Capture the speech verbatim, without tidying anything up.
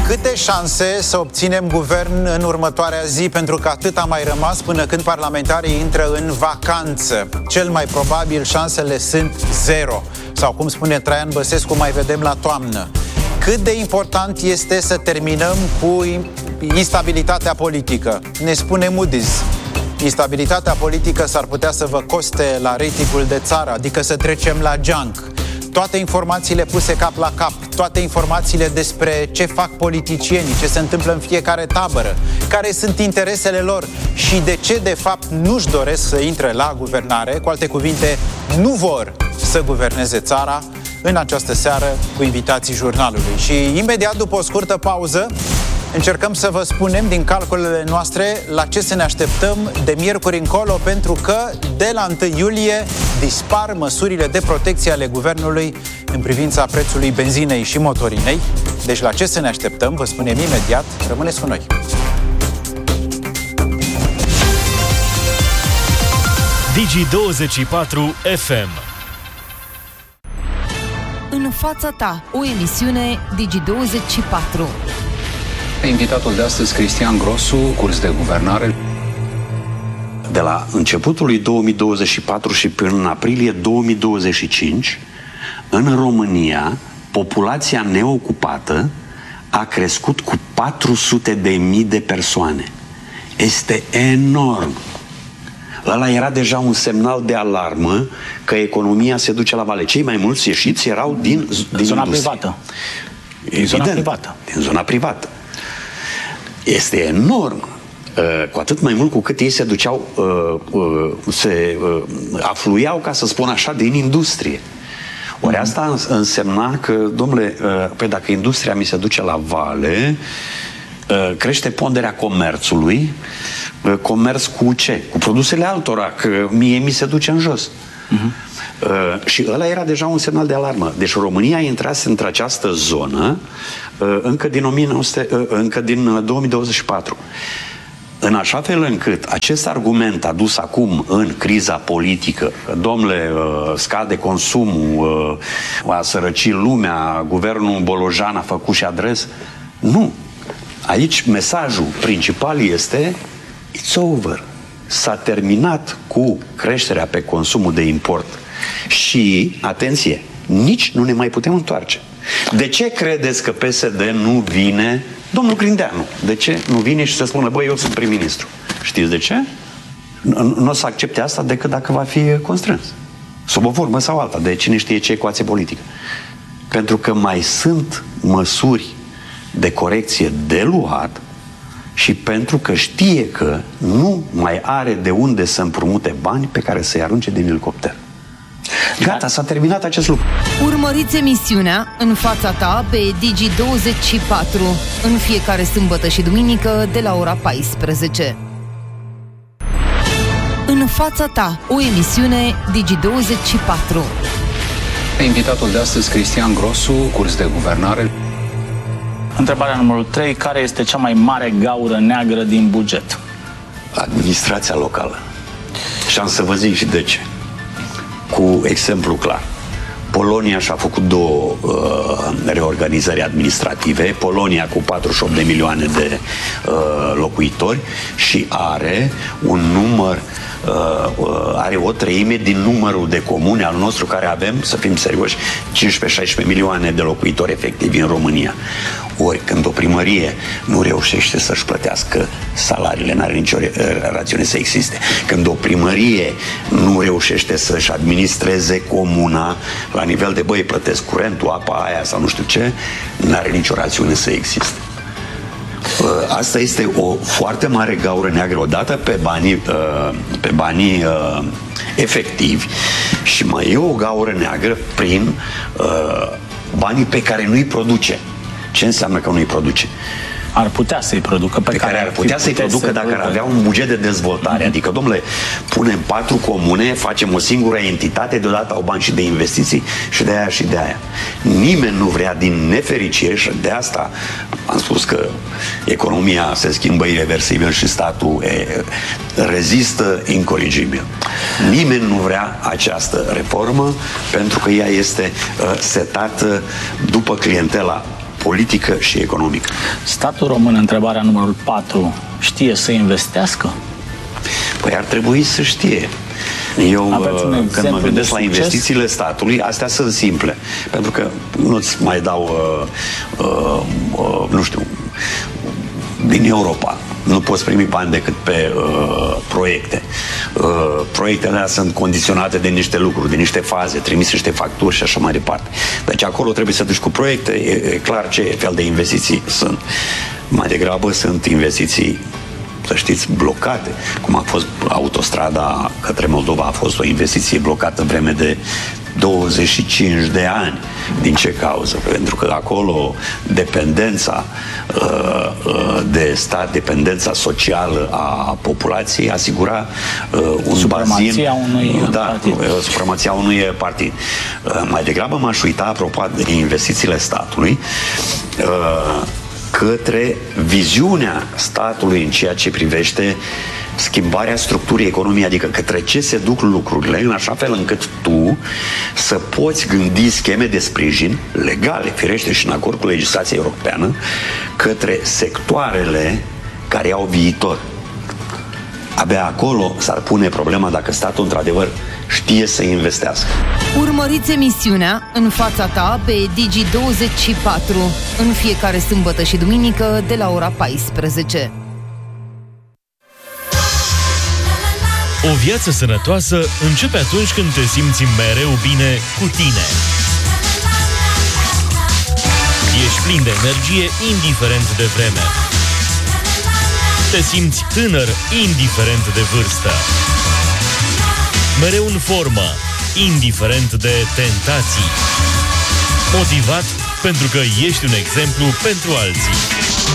Câte șanse să obținem guvern în următoarea zi? Pentru că atât a mai rămas până când parlamentarii intră în vacanță. Cel mai probabil șansele sunt zero. Sau cum spune Traian Băsescu, mai vedem la toamnă. Cât de important este să terminăm cu instabilitatea politică? Ne spune Moody's. Instabilitatea politică s-ar putea să vă coste la ratingul de țară, adică să trecem la junk. Toate informațiile puse cap la cap, toate informațiile despre ce fac politicienii, ce se întâmplă în fiecare tabără, care sunt interesele lor și de ce, de fapt, nu-și doresc să intre la guvernare, cu alte cuvinte, nu vor să guverneze țara, în această seară cu invitații jurnalului. Și imediat după o scurtă pauză, încercăm să vă spunem din calculele noastre la ce să ne așteptăm de miercuri încolo, pentru că de la întâi iulie dispar măsurile de protecție ale guvernului în privința prețului benzinei și motorinei. Deci la ce să ne așteptăm, vă spunem imediat, rămâneți cu noi. Digi douăzeci și patru F M. În fața ta, o emisiune Digi douăzeci și patru. Invitatul de astăzi, Cristian Grosu, curs de guvernare. De la începutul lui două mii douăzeci și patru și până în aprilie două mii douăzeci și cinci, în România, populația neocupată a crescut cu patru sute de mii de persoane. Este enorm. Ăla era deja un semnal de alarmă că economia se duce la vale. Cei mai mulți ieșiți erau din, din zona industrie. privată. Evident, zona privată. din zona privată. Este enorm. Cu atât mai mult cu cât ei se duceau, se afluiau, ca să spun așa, din industrie. Ori asta însemna că, domnule, păi dacă industria mi se duce la vale, crește ponderea comerțului. Comerț cu ce? Cu produsele altora, că mie mi se duce în jos. Uh-huh. Uh, și ăla era deja un semnal de alarmă. Deci România intrase într-această zonă uh, încă din, o mie nouă sute, uh, încă din două mii douăzeci și patru. În așa fel încât acest argument adus acum în criza politică, domnule, uh, scade consumul, uh, a sărăcit lumea, guvernul Bolojan a făcut și adres, nu. Aici mesajul principal este it's over. S-a terminat cu creșterea pe consumul de import. Și, atenție, nici nu ne mai putem întoarce. De ce credeți că P S D nu vine? Domnul Grindeanu, de ce nu vine și să spună, băi, eu sunt prim-ministru? Știți de ce? Nu o să accepte asta decât dacă va fi constrâns. Sub o formă sau alta, de cine știe ce ecuație politică. Pentru că mai sunt măsuri de corecție de luat și pentru că știe că nu mai are de unde să împrumute bani pe care să-i arunce din elicopter. Gata, s-a terminat acest lucru. Urmăriți emisiunea În fața ta pe Digi douăzeci și patru în fiecare sâmbătă și duminică de la ora paisprezece. În fața ta, o emisiune Digi douăzeci și patru. Invitatul de astăzi, Cristian Grosu, curs de guvernare. Întrebarea numărul trei. Care este cea mai mare gaură neagră din buget? Administrația locală. Și am să vă zic și de ce. Cu exemplu clar. Polonia și-a făcut două uh, reorganizări administrative. Polonia cu patruzeci și opt de milioane de uh, locuitori și are un număr, uh, uh, are o treime din numărul de comune al nostru care avem, să fim serioși, cincisprezece șaisprezece milioane de locuitori efectivi în România. Ori când o primărie nu reușește să-și plătească salariile, n-are nicio rațiune să existe. Când o primărie nu reușește să-și administreze comuna la nivel de, băi, plătesc curentul, apa aia sau nu știu ce, n-are nicio rațiune să existe. Asta este o foarte mare gaură neagră, odată pe banii, pe banii efectivi și mai e o gaură neagră prin banii pe care nu-i produce. Ce înseamnă că nu îi produce? Ar putea să-i producă. Pe, pe care, care ar putea să-i producă dacă ar avea un buget de dezvoltare. Mm-hmm. Adică, domnule, punem patru comune, facem o singură entitate, deodată au bani și de investiții și de aia și de aia. Nimeni nu vrea, din nefericire, și de asta am spus că economia se schimbă irreversibil și statul e, rezistă incorigibil. Nimeni nu vrea această reformă pentru că ea este uh, setată după clientela politică și economică. Statul român, întrebarea numărul patru, știe să investească? Păi ar trebui să știe. Eu, când mă gândesc la investițiile statului, astea sunt simple. Pentru că nu-ți mai dau, uh, uh, uh, nu știu, din Europa. Nu poți primi bani decât pe uh, proiecte. Uh, proiectele alea sunt condiționate de niște lucruri, de niște faze, trimis niște facturi și așa mai departe. Deci acolo trebuie să duci cu proiecte, e, e clar ce fel de investiții sunt. Mai degrabă sunt investiții, să știți, blocate. Cum a fost autostrada către Moldova, a fost o investiție blocată vreme de douăzeci și cinci de ani. Din ce cauză? Pentru că acolo dependența uh, uh, de stat, dependența socială a populației asigura uh, un supremația bazin, unui da, partid. supremația unui partid. Uh, mai degrabă m-aș uita, apropo de investițiile statului, uh, către viziunea statului în ceea ce privește schimbarea structurii economiei, adică către ce se duc lucrurile, în așa fel încât tu să poți gândi scheme de sprijin legale, firește și în acord cu legislația europeană, către sectoarele care au viitor. Abia acolo s-ar pune problema dacă statul într-adevăr știe să investească. Urmăriți emisiunea În fața ta pe Digi douăzeci și patru în fiecare sâmbătă și duminică de la ora paisprezece. O viață sănătoasă începe atunci când te simți mereu bine cu tine. Ești plin de energie, indiferent de vreme. Te simți tânăr, indiferent de vârstă. Mereu în formă, indiferent de tentații. Motivat pentru că ești un exemplu pentru alții.